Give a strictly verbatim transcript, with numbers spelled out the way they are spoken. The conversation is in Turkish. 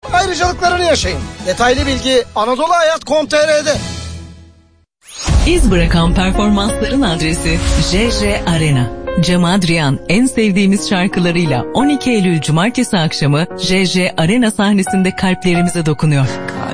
ayrıcalıklarını yaşayın. Detaylı bilgi anadolu hayat nokta com nokta tr'de. İz bırakan performansların adresi J J Arena. Cem Adrian en sevdiğimiz şarkılarıyla on iki Eylül Cumartesi akşamı J J Arena sahnesinde kalplerimize dokunuyor.